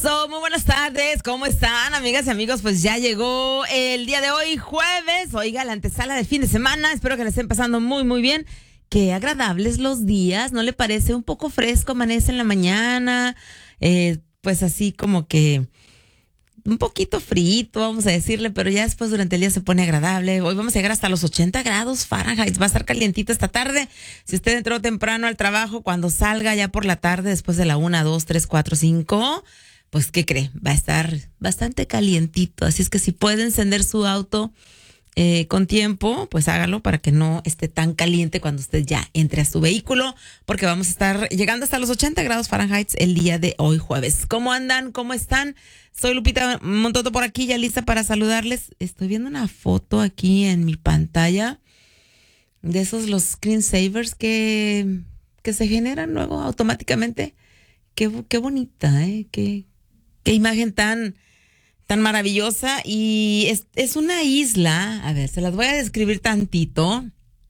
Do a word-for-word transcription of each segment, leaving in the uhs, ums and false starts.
Eso, muy buenas tardes, ¿cómo están, amigas y amigos? Pues ya llegó el día de hoy, jueves, oiga, la antesala de fin de semana, espero que le estén pasando muy, muy bien. Qué agradables los días, ¿no le parece? Un poco fresco, amanece en la mañana, eh, pues así como que un poquito frito, vamos a decirle, pero ya después durante el día se pone agradable. Hoy vamos a llegar hasta los ochenta grados Fahrenheit, va a estar calientito esta tarde. Si usted entró temprano al trabajo, cuando salga ya por la tarde, después de la una, dos, tres, cuatro, cinco, pues ¿qué cree? Va a estar bastante calientito, así es que si puede encender su auto Eh, con tiempo, pues hágalo para que no esté tan caliente cuando usted ya entre a su vehículo, porque vamos a estar llegando hasta los ochenta grados Fahrenheit el día de hoy jueves. ¿Cómo andan? ¿Cómo están? Soy Lupita Montoto por aquí, ya lista para saludarles. Estoy viendo una foto aquí en mi pantalla de esos los screensavers que, que se generan luego automáticamente. Qué, qué bonita, ¿eh? Qué, qué imagen tan... tan maravillosa, y es, es una isla, a ver, se las voy a describir tantito.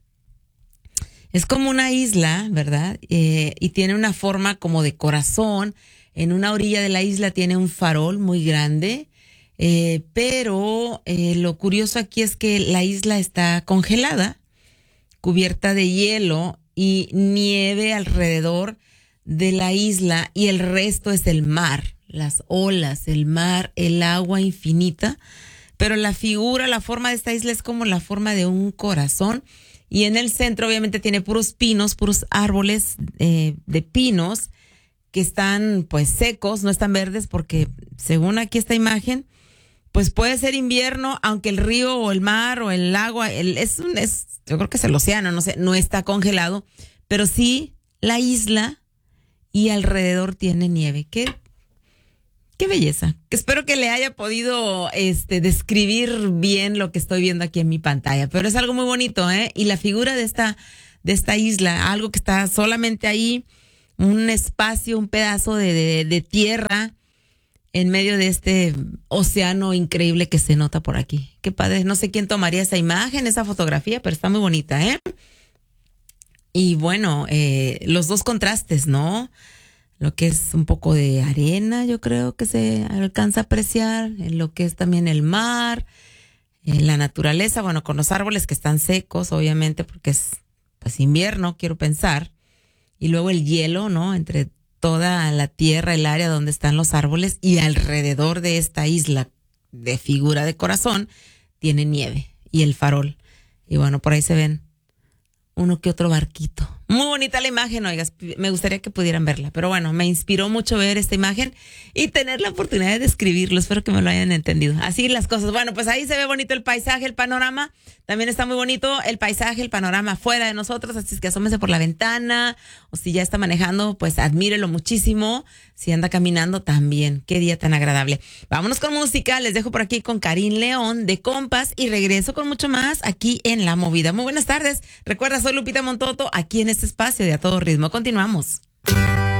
Es como una isla, ¿verdad? Eh, y tiene una forma como de corazón. En una orilla de la isla tiene un farol muy grande, eh, pero eh, lo curioso aquí es que la isla está congelada, cubierta de hielo y nieve alrededor de la isla, y el resto es el mar. Las olas, el mar, el agua infinita, pero la figura, la forma de esta isla es como la forma de un corazón, y en el centro obviamente tiene puros pinos, puros árboles eh, de pinos que están pues secos, no están verdes, porque según aquí esta imagen, pues puede ser invierno, aunque el río o el mar o el lago, el, es, un, es yo creo que es el océano, no sé, no está congelado, pero sí la isla y alrededor tiene nieve. ¿Qué? Qué belleza. Espero que le haya podido este, describir bien lo que estoy viendo aquí en mi pantalla. Pero es algo muy bonito, ¿eh? Y la figura de esta, de esta isla, algo que está solamente ahí, un espacio, un pedazo de, de, de tierra en medio de este océano increíble que se nota por aquí. Qué padre. No sé quién tomaría esa imagen, esa fotografía, pero está muy bonita, ¿eh? Y bueno, eh, los dos contrastes, ¿no? Lo que es un poco de arena, yo creo que se alcanza a apreciar, en lo que es también el mar, en la naturaleza, bueno, con los árboles que están secos, obviamente, porque es pues invierno, quiero pensar, y luego el hielo, ¿no? Entre toda la tierra, el área donde están los árboles, y alrededor de esta isla de figura de corazón, tiene nieve y el farol. Y bueno, por ahí se ven uno que otro barquito. Muy bonita la imagen, oigas, me gustaría que pudieran verla, pero bueno, me inspiró mucho ver esta imagen y tener la oportunidad de describirlo, espero que me lo hayan entendido. Así las cosas. Bueno, pues ahí se ve bonito el paisaje, el panorama, también está muy bonito el paisaje, el panorama fuera de nosotros, así es que asómese por la ventana, o si ya está manejando, pues admírelo muchísimo, si anda caminando también, qué día tan agradable. Vámonos con música, les dejo por aquí con Karin León de Compas y regreso con mucho más aquí en La Movida. Muy buenas tardes, recuerda, soy Lupita Montoto, aquí en este espacio de A Todo Ritmo. Continuamos.